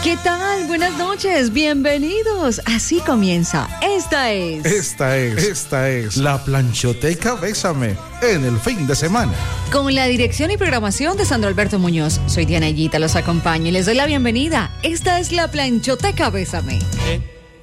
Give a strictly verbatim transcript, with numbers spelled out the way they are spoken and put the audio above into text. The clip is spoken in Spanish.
¿Qué tal? Buenas noches, bienvenidos. Así comienza. Esta es... Esta es, esta es la Planchoteca Bésame en el fin de semana. Con la dirección y programación de Sandro Alberto Muñoz. Soy Diana Higuita, los acompaño y les doy la bienvenida. Esta es la Planchoteca Bésame. Eh.